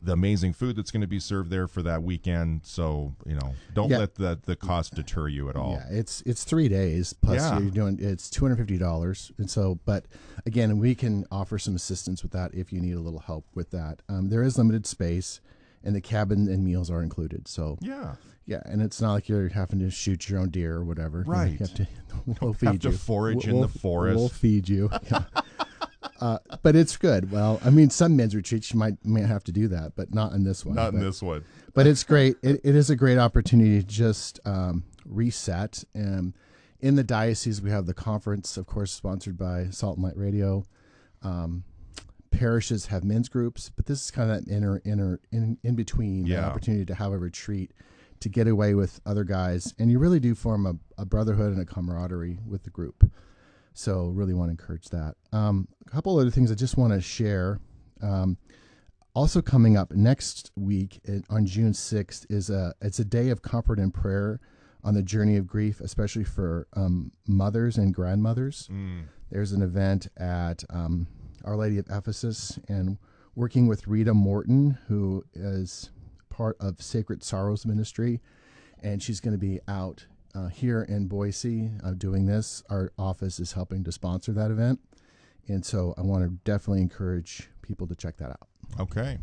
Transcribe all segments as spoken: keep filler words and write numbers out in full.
the amazing food that's going to be served there for that weekend. So, you know, don't Yeah. let the, the cost deter you at all. Yeah, it's it's three days plus Yeah. you're doing it's two hundred fifty dollars, and so but again we can offer some assistance with that if you need a little help with that. Um, there is limited space, and the cabin and meals are included. So Yeah. yeah, and it's not like you're having to shoot your own deer or whatever. You know, Right. you have to, we'll Don't feed have to you. forage We'll- in the we'll- forest. We'll feed you. Yeah. Uh, but it's good. Well, I mean, some men's retreats you might may have to do that, but not in this one. Not in But- this one. but it's great. It, it is a great opportunity to just um, reset. And in the diocese, we have the conference, of course, sponsored by Salt and Light Radio. Um, parishes have men's groups, but this is kind of that inner, inner, in, in between Yeah. the opportunity to have a retreat, to get away with other guys, and you really do form a, a brotherhood and a camaraderie with the group. So, really want to encourage that. Um, a couple other things I just want to share. Um, Also coming up next week in- on June sixth is a it's a day of comfort and prayer on the journey of grief, especially for um, mothers and grandmothers. Mm. There's an event at um, Our Lady of Ephesus, and working with Rita Morton, who is part of Sacred Sorrows Ministry, and she's going to be out uh, here in Boise uh, doing this. Our office is helping to sponsor that event, and so I want to definitely encourage people to check that out. Okay.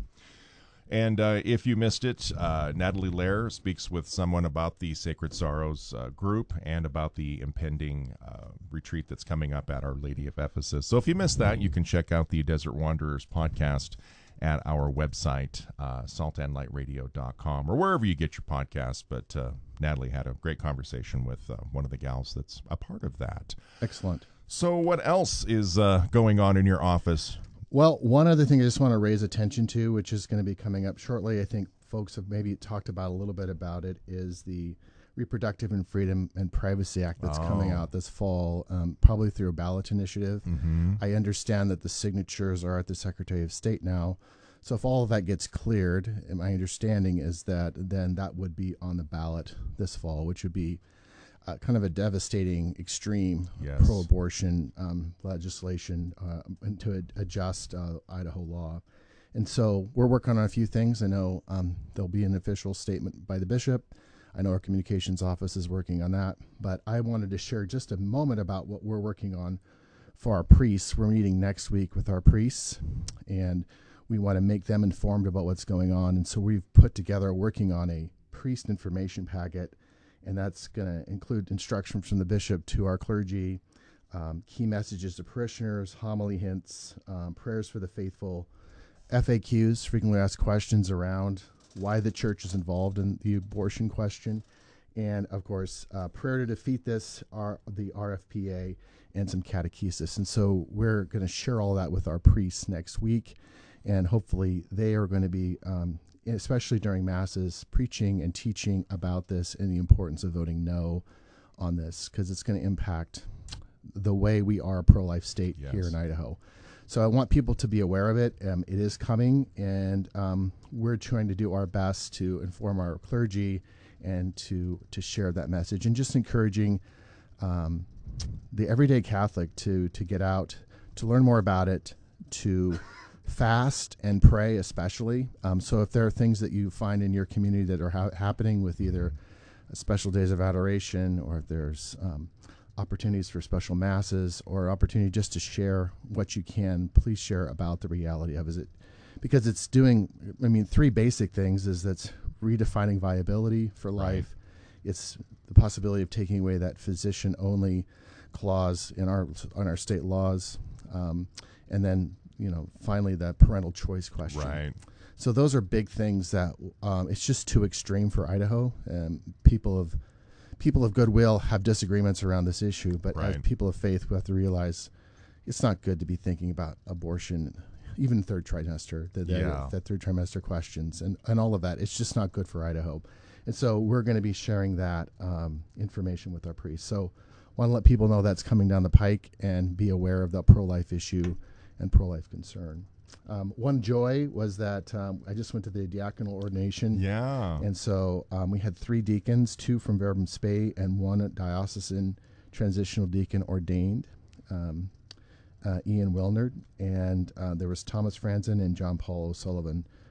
And uh, if you missed it, uh, Natalie Lair speaks with someone about the Sacred Sorrows uh, group and about the impending uh, retreat that's coming up at Our Lady of Ephesus. So if you missed that, you can check out the Desert Wanderers podcast at our website, uh, salt and light radio dot com, or wherever you get your podcasts. But uh, Natalie had a great conversation with uh, one of the gals that's a part of that. Excellent. So what else is uh, going on in your office? Well, one other thing I just want to raise attention to, which is going to be coming up shortly, I think folks have maybe talked about a little bit about it, is the Reproductive and Freedom and Privacy Act that's Oh. coming out this fall, um, probably through a ballot initiative. Mm-hmm. I understand that the signatures are at the Secretary of State now. So if all of that gets cleared, and my understanding is that then that would be on the ballot this fall, which would be uh, kind of a devastating, extreme Yes. pro-abortion um, legislation uh, and to ad- adjust uh, Idaho law. And so we're working on a few things. I know um, there'll be an official statement by the bishop. I know our communications office is working on that. But I wanted to share just a moment about what we're working on for our priests. We're meeting next week with our priests, and we want to make them informed about what's going on. And so we've put together, working on a priest information packet, and that's going to include instructions from the bishop to our clergy, um, key messages to parishioners, homily hints, um, prayers for the faithful, F A Qs, frequently asked questions around why the church is involved in the abortion question, and of course, uh, prayer to defeat this, our, the R F P A, and some catechesis. And so we're going to share all that with our priests next week, and hopefully they are going to be, um, especially during masses, preaching and teaching about this and the importance of voting no on this, because it's going to impact the way we are a pro-life state Yes. here in Idaho. So I want people to be aware of it. Um, it is coming, and um, we're trying to do our best to inform our clergy and to to share that message, and just encouraging um, the everyday Catholic to to get out, to learn more about it, to fast and pray especially. Um, so if there are things that you find in your community that are ha- happening with either special days of adoration, or if there's um, opportunities for special masses, or opportunity just to share what you can, please share about the reality of it, because it's doing, I mean, three basic things is that's redefining viability for life. Right. It's the possibility of taking away that physician only clause in our on our state laws, um, and then, you know, finally that parental choice question. Right. So those are big things that um, it's just too extreme for Idaho, and people of people of goodwill have disagreements around this issue, but Right. as people of faith, we have to realize it's not good to be thinking about abortion, even third trimester, the, the, Yeah. that third trimester questions and, and all of that. It's just not good for Idaho. And so we're going to be sharing that um, information with our priests. So want to let people know that's coming down the pike, and be aware of the pro-life issue and pro-life concern. Um, one joy was that um, I just went to the diaconal ordination. Yeah. And so um, we had three deacons, two from Verbum Spei and one diocesan transitional deacon ordained, um, uh, Ian Wilnard. And uh, there was Thomas Franzen and John Paul O'Sullivan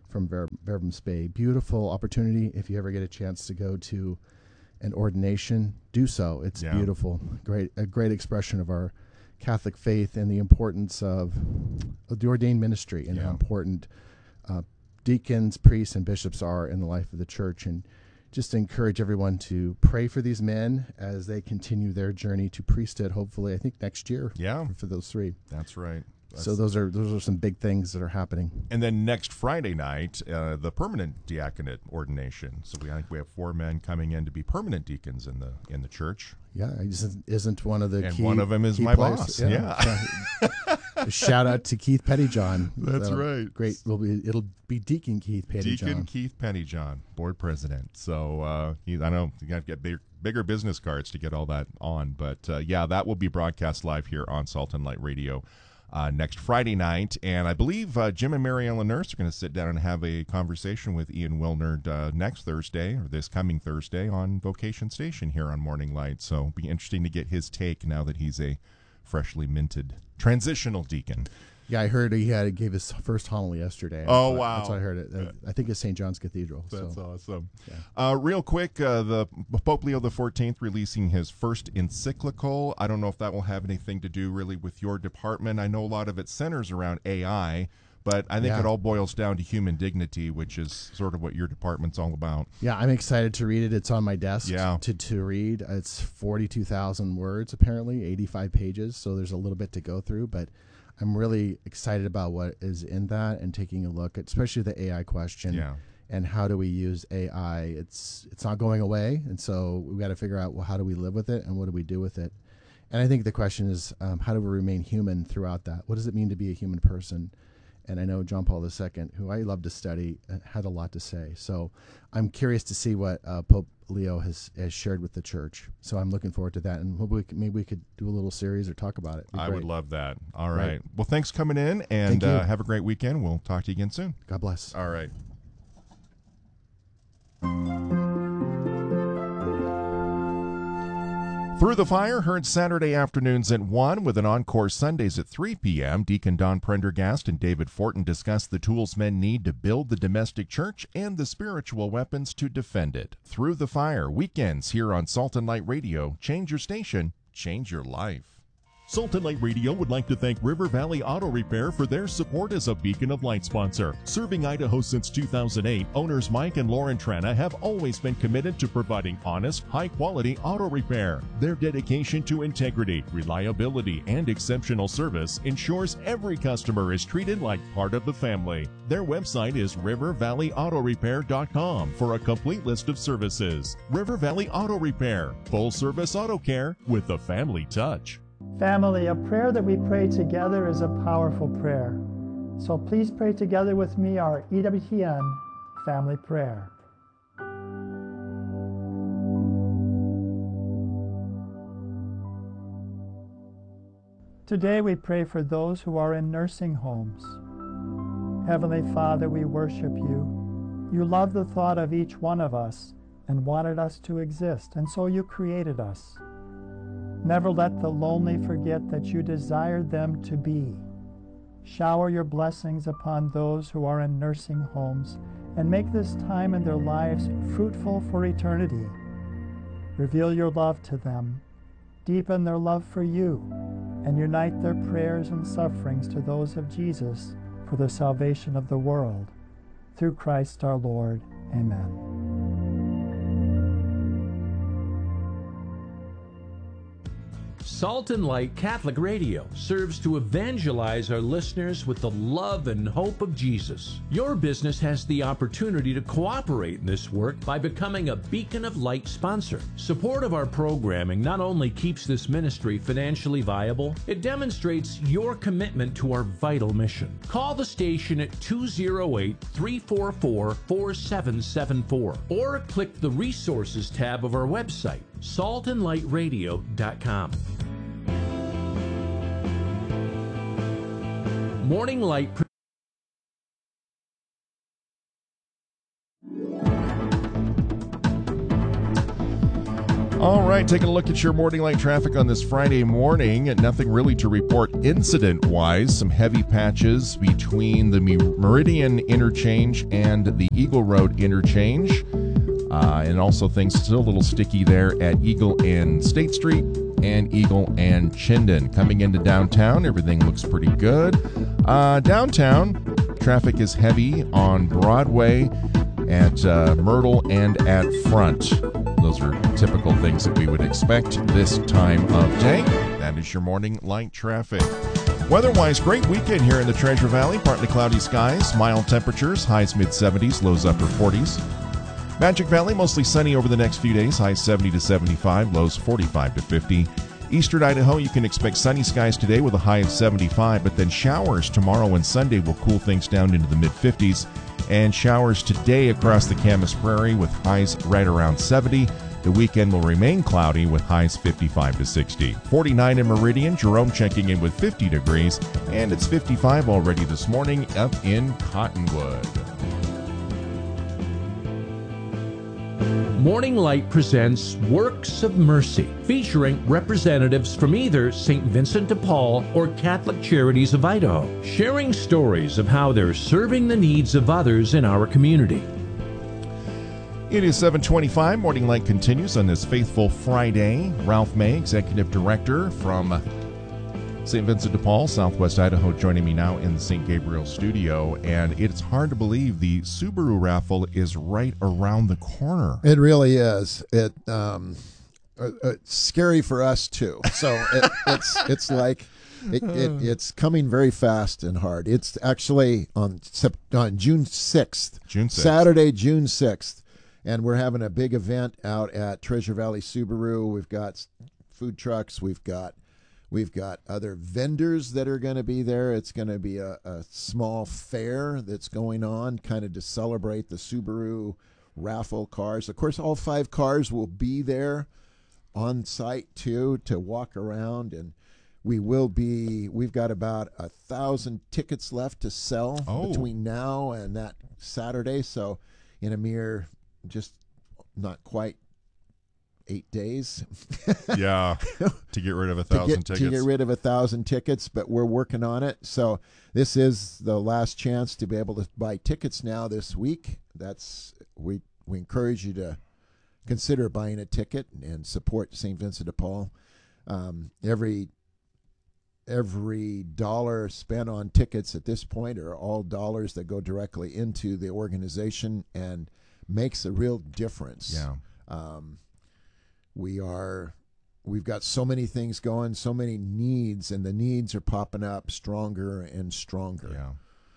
from Ver- Verbum Spei. Beautiful opportunity. If you ever get a chance to go to an ordination, do so. It's Yeah. beautiful. Great, a great expression of our Catholic faith and the importance of, of the ordained ministry and Yeah. how important uh, deacons, priests, and bishops are in the life of the church. And just encourage everyone to pray for these men as they continue their journey to priesthood, hopefully, I think next year. Yeah. For those three. That's right. That's So those are those are some big things that are happening. And then next Friday night, uh, the permanent diaconate ordination. So we I think we have four men coming in to be permanent deacons in the in the church. Yeah, isn't, isn't one of the And key, one of them is key my players. boss. Yeah. Shout out to Keith Pettyjohn. That's Uh, right. Great. Will be it'll be Deacon Keith Pettyjohn. Deacon Keith Pettyjohn, board president. So uh, he, I know you got to get bigger, bigger business cards to get all that on, but uh, yeah, that will be broadcast live here on Salt and Light Radio uh, next Friday night. And I believe uh, Jim and Mary Ellen Nurse are going to sit down and have a conversation with Ian Wilner uh, next Thursday or this coming Thursday on Vocation Station here on Morning Light. So it'll be interesting to get his take now that he's a freshly minted transitional deacon. Yeah, I heard he had gave his first homily yesterday. Oh, That's wow. That's what I heard. It. Uh, I think it's Saint John's Cathedral. That's so. awesome. Yeah. Uh, real quick, uh, the Pope Leo the fourteenth releasing his first encyclical. I don't know if that will have anything to do really with your department. I know a lot of it centers around A I, but I think Yeah. it all boils down to human dignity, which is sort of what your department's all about. Yeah, I'm excited to read it. It's on my desk Yeah. to, to read. It's forty-two thousand words, apparently, eighty-five pages, so there's a little bit to go through, but I'm really excited about what is in that and taking a look at especially the A I question Yeah. and how do we use A I. It's it's not going away, and so we've got to figure out, well, how do we live with it and what do we do with it? And I think the question is, um, how do we remain human throughout that? What does it mean to be a human person? And I know John Paul the Second, who I love to study, uh, had a lot to say. So I'm curious to see what uh, Pope Leo has, has shared with the church. So I'm looking forward to that. And maybe we could, maybe we could do a little series or talk about it. It'd be I great. would love that. All right. Right. Well, thanks for coming in, and Thank you. uh, have a great weekend. We'll talk to you again soon. God bless. All right. Through the Fire, heard Saturday afternoons at one with an encore Sundays at three p.m. Deacon Don Prendergast and David Fortin discuss the tools men need to build the domestic church and the spiritual weapons to defend it. Through the Fire, weekends here on Salt and Light Radio. Change your station, change your life. Salt and Light Radio would like to thank River Valley Auto Repair for their support as a Beacon of Light sponsor. Serving Idaho since two thousand eight, owners Mike and Lauren Trana have always been committed to providing honest, high-quality auto repair. Their dedication to integrity, reliability, and exceptional service ensures every customer is treated like part of the family. Their website is river valley auto repair dot com for a complete list of services. River Valley Auto Repair, full-service auto care with a family touch. Family, a prayer that we pray together is a powerful prayer. So please pray together with me our E W T N family prayer. Today we pray for those who are in nursing homes. Heavenly Father, we worship you. You love the thought of each one of us and wanted us to exist, and so you created us. Never let the lonely forget that you desired them to be. Shower your blessings upon those who are in nursing homes and make this time in their lives fruitful for eternity. Reveal your love to them, deepen their love for you, and unite their prayers and sufferings to those of Jesus for the salvation of the world. Through Christ our Lord. Amen. Salt and Light Catholic Radio serves to evangelize our listeners with the love and hope of Jesus. Your business has the opportunity to cooperate in this work by becoming a Beacon of Light sponsor. Support of our programming not only keeps this ministry financially viable, it demonstrates your commitment to our vital mission. Call the station at two oh eight, three four four, four seven seven four or click the Resources tab of our website, salt and light radio dot com. Morning Light. All right, taking a look at your morning light traffic on this Friday morning. Nothing really to report incident-wise. Some heavy patches between the Meridian interchange and the Eagle Road interchange. Uh, and also things still a little sticky there at Eagle and State Street and Eagle and Chinden. Coming into downtown, everything looks pretty good. Uh, downtown, traffic is heavy on Broadway, at uh, Myrtle, and at Front. Those are typical things that we would expect this time of day. That is your morning light traffic. Weather-wise, great weekend here in the Treasure Valley. Partly cloudy skies, mild temperatures, highs mid seventies, lows upper forties. Magic Valley, mostly sunny over the next few days, highs seventy to seventy-five, lows forty-five to fifty. Eastern Idaho, you can expect sunny skies today with a high of seventy-five, but then showers tomorrow and Sunday will cool things down into the mid fifties. And showers today across the Camas Prairie with highs right around seventy. The weekend will remain cloudy with highs fifty-five to sixty. forty-nine in Meridian, Jerome checking in with fifty degrees, and it's fifty-five already this morning up in Cottonwood. Morning Light presents Works of Mercy, featuring representatives from either Saint Vincent de Paul or Catholic Charities of Idaho, sharing stories of how they're serving the needs of others in our community. It is seven twenty-five. Morning Light continues on this faithful Friday. Ralph May, Executive Director from Saint Vincent de Paul, Southwest Idaho, joining me now in the Saint Gabriel studio. And it's hard to believe the Subaru raffle is right around the corner. It really is. It um, uh, it's scary for us too. So it, it's it's like it, it it's coming very fast and hard. It's actually on on June sixth, June sixth, Saturday, June sixth, and we're having a big event out at Treasure Valley Subaru. We've got food trucks. We've got We've got other vendors that are going to be there. It's going to be a, a small fair that's going on kind of to celebrate the Subaru raffle cars. Of course, all five cars will be there on site, too, to walk around. And we will be, we've got about a thousand tickets left to sell oh. between now and that Saturday. So in a mere, just not quite eight days. Yeah, to get rid of a thousand to get, tickets. To get rid of a thousand tickets, but we're working on it. So this is the last chance to be able to buy tickets now this week. That's we we encourage you to consider buying a ticket and support Saint Vincent de Paul. Um, every every dollar spent on tickets at this point are all dollars that go directly into the organization and makes a real difference. Yeah. Um, We are, we've got so many things going, so many needs, and the needs are popping up stronger and stronger. Yeah.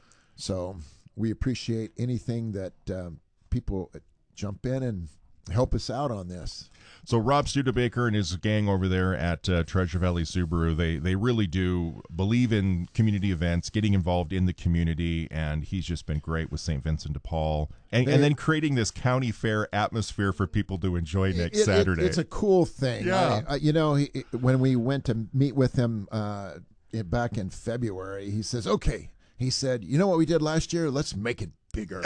So we appreciate anything that um, people jump in and help us out on this. So Rob Studebaker and his gang over there at uh, Treasure Valley Subaru, they they really do believe in community events, getting involved in the community, and he's just been great with Saint Vincent de Paul, and, they, and then creating this county fair atmosphere for people to enjoy next it, Saturday. It, it's a cool thing. Yeah. I, I, you know, he, when we went to meet with him uh, back in February, he says, okay, he said, you know what we did last year? Let's make it bigger.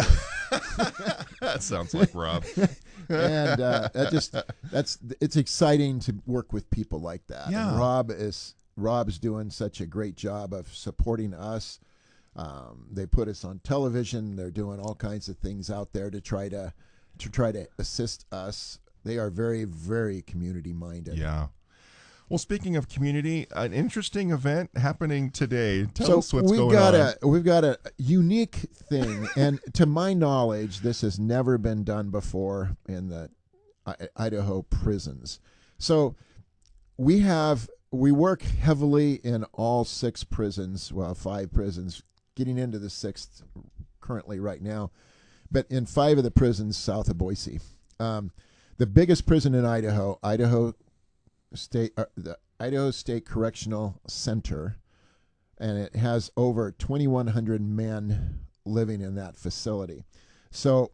That sounds like Rob. and uh, that just that's it's exciting to work with people like that. Yeah. And Rob is Rob's doing such a great job of supporting us. Um, they put us on television. They're doing all kinds of things out there to try to to try to assist us. They are very, very community minded. Yeah. Well, speaking of community, an interesting event happening today. Tell so us what's we've going got on. a we've got a unique thing, and to my knowledge, this has never been done before in the I- Idaho prisons. So we have we work heavily in all six prisons, well, five prisons, getting into the sixth currently right now, but in five of the prisons south of Boise. Um, the biggest prison in Idaho, Idaho State, uh, the Idaho State Correctional Center, and it has over twenty-one hundred men living in that facility. So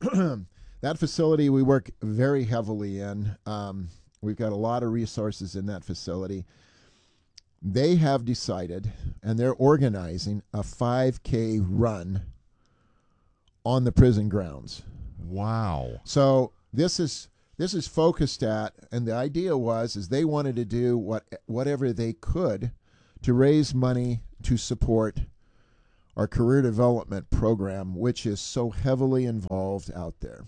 that facility we work very heavily in. Um, we've got a lot of resources in that facility. They have decided, and they're organizing a five K run on the prison grounds. Wow. So this is this is focused at, and the idea was, is they wanted to do what whatever they could to raise money to support our career development program, which is so heavily involved out there.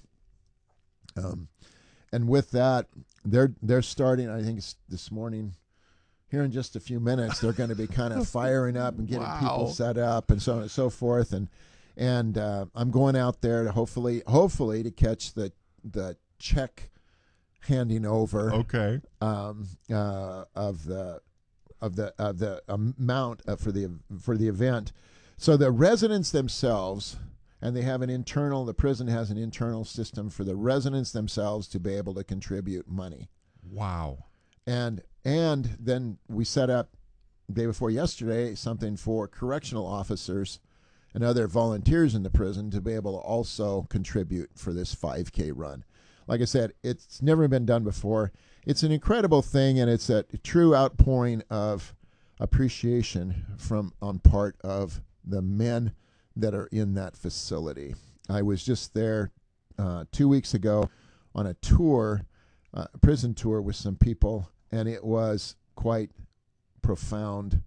Um, and with that, they're they're starting, I think it's this morning, here in just a few minutes, they're going to be kind of firing up and getting Wow. people set up and so on and so forth. And and uh, I'm going out there to hopefully hopefully to catch the the check handing over Okay. um, uh, of the of the of the amount uh, for the for the event. So the residents themselves, and they have an internal, the prison has an internal system for the residents themselves to be able to contribute money. Wow. And and then we set up day before yesterday something for correctional officers and other volunteers in the prison to be able to also contribute for this five K run. Like I said, it's never been done before. It's an incredible thing, and it's a true outpouring of appreciation from on part of the men that are in that facility. I was just there uh, two weeks ago on a tour, uh, a prison tour with some people, and it was quite profound,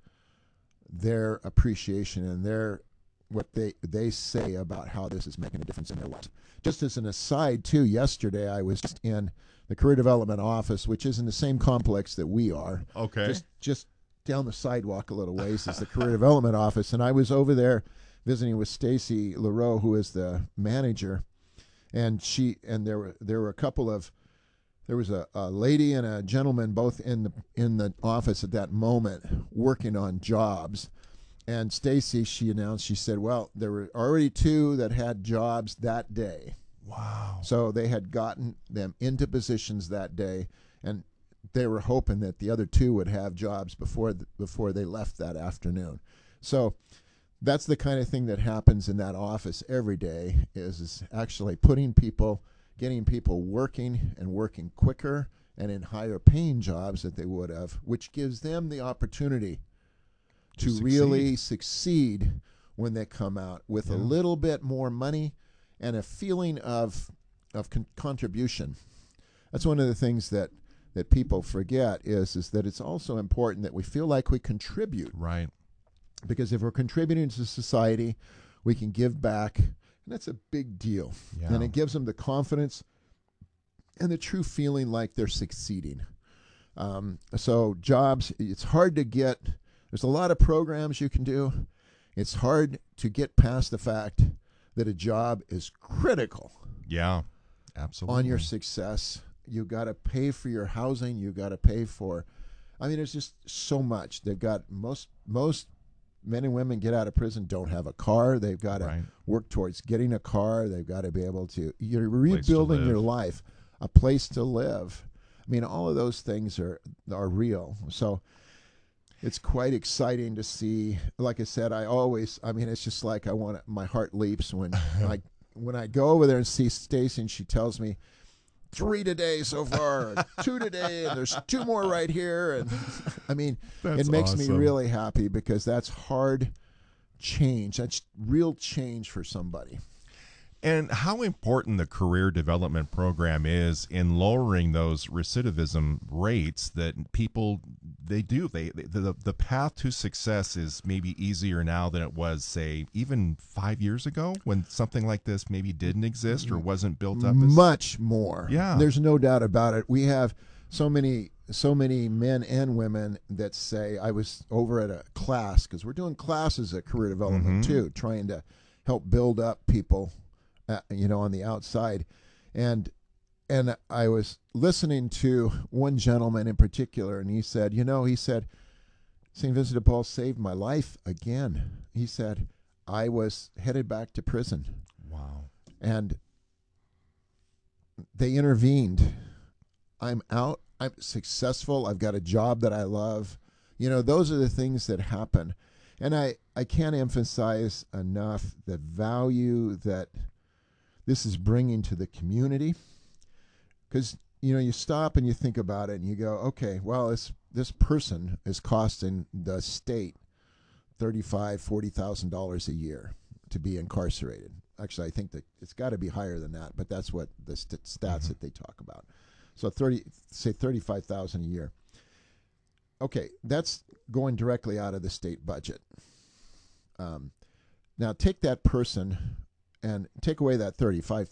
their appreciation and their what they they say about how this is making a difference in their lives. Just as an aside, too, yesterday I was just in the career development office, which is in the same complex that we are. Okay. Just just down the sidewalk a little ways is the career development office, and I was over there visiting with Stacy Leroux, who is the manager, and she and there were there were a couple of there was a, a lady and a gentleman both in the in the office at that moment working on jobs. And Stacy, she announced, she said, well, there were already two that had jobs that day. Wow. So they had gotten them into positions that day, and they were hoping that the other two would have jobs before the, before they left that afternoon. So that's the kind of thing that happens in that office every day, is, is actually putting people, getting people working and working quicker and in higher paying jobs that they would have, which gives them the opportunity to, To really succeed when they come out with Yeah. a little bit more money and a feeling of of con- contribution. That's one of the things that, that people forget is is that it's also important that we feel like we contribute, Right. because if we're contributing to society, we can give back, and that's a big deal. Yeah. And it gives them the confidence and the true feeling like they're succeeding. Um, so jobs, it's hard to get. There's a lot of programs you can do. It's hard to get past the fact that a job is critical Yeah. Absolutely. on your success. You got to pay for your housing. You got to pay for, I mean, there's just so much. They've got most most men and women get out of prison don't have a car. They've got to Right. work towards getting a car. They've got to be able to. You're Place to rebuilding your live. life, a place to live. I mean, all of those things are are real. So it's quite exciting to see. Like I said, I always, I mean, it's just like I want to, my heart leaps when I when I go over there and see Stacy and she tells me three today so far, and two today, and there's two more right here. And I mean, That's it makes me awesome. really happy because that's hard change. That's real change for somebody. And how important the career development program is in lowering those recidivism rates that people they do they the the path to success is maybe easier now than it was, say, even five years ago when something like this maybe didn't exist or wasn't built up as Much more. Yeah. There's no doubt about it. We have so many so many men and women that say, I was over at a class, because we're doing classes at career development Mhm. too, trying to help build up people, uh, you know, on the outside. And and I was listening to one gentleman in particular, and he said, you know, he said, Saint Vincent de Paul saved my life again. He said, I was headed back to prison, Wow. and they intervened. I'm out. I'm successful. I've got a job that I love. You know, those are the things that happen. And I, I can't emphasize enough the value that this is bringing to the community. Because, you know, you stop and you think about it and you go, okay, well, this, this person is costing the state thirty-five thousand dollars, forty thousand dollars a year to be incarcerated. Actually, I think that it's got to be higher than that, but that's what the st- stats that they talk about. So thirty, say thirty-five thousand a year. Okay, that's going directly out of the state budget. Um, now take that person and take away that thirty-five